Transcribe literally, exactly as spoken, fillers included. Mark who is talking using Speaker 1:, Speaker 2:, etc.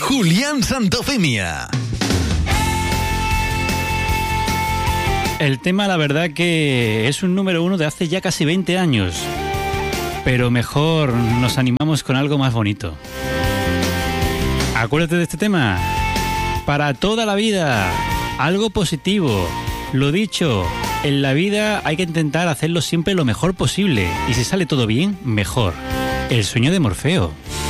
Speaker 1: Julián Santofimia.
Speaker 2: El tema, la verdad que es un número uno de hace ya casi veinte años. Pero mejor nos animamos con algo más bonito. Acuérdate de este tema. Para toda la vida. Algo positivo. Lo dicho, en la vida hay que intentar hacerlo siempre lo mejor posible. Y si sale todo bien, mejor. El sueño de Morfeo.